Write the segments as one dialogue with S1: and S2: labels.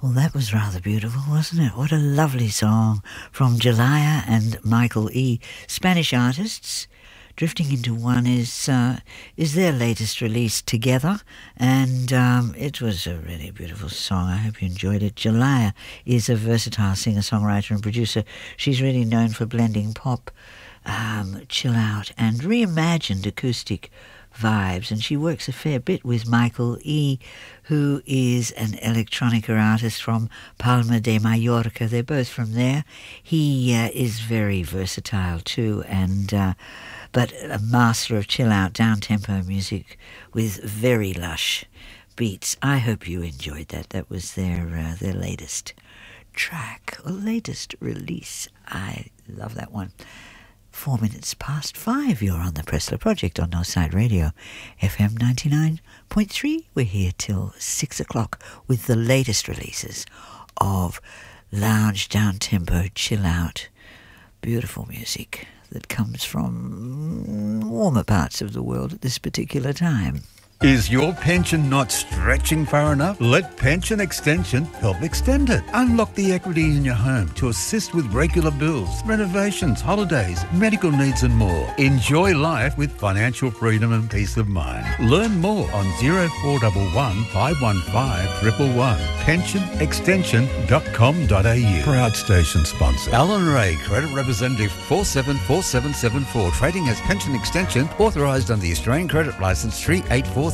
S1: Well, that was rather beautiful, wasn't it? What a lovely song from Jalaya and Michael E. Spanish artists. Drifting Into One is their latest release together, and it was a really beautiful song. I hope you enjoyed it. Jalaya is a versatile singer-songwriter and producer. She's really known for blending pop, chill out, and reimagined acoustic vibes, and she works a fair bit with Michael E., who is an electronica artist from Palma de Mallorca. They're both from there. He is very versatile too, and but a master of chill out, down tempo music with very lush beats. I hope you enjoyed that. That was their latest track, or latest release. I love that one. 4 minutes past 5, you're on the Pressler Project on Northside Radio, FM 99.3. We're here till 6 o'clock with the latest releases of lounge, down-tempo, chill-out, beautiful music that comes from warmer parts of the world at this particular time.
S2: Is your pension not stretching far enough? Let Pension Extension help extend it. Unlock the equity in your home to assist with regular bills, renovations, holidays, medical needs and more. Enjoy life with financial freedom and peace of mind. Learn more on 0411 515 111. pensionextension.com.au. Proud station sponsor. Alan Ray, Credit Representative 474774. Trading as Pension Extension, authorised under the Australian Credit Licence 384324.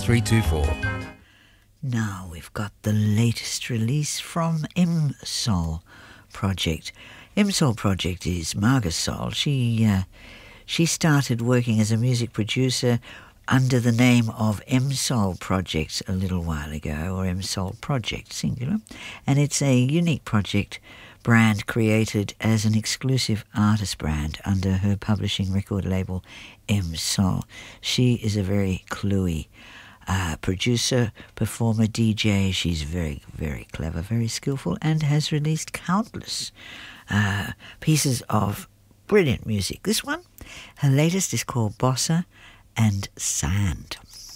S1: Now we've got the latest release from M-Soul Project. M-Soul Project is Marga Sol. She started working as a music producer under the name of M-Soul Project a little while ago, or M-Soul Project, singular, and it's a unique project brand created as an exclusive artist brand under her publishing record label M-Soul. She is a very cluey producer, performer, DJ. She's very, very clever, very skillful, and has released countless pieces of brilliant music. This one, her latest, is called Bossa and Sand.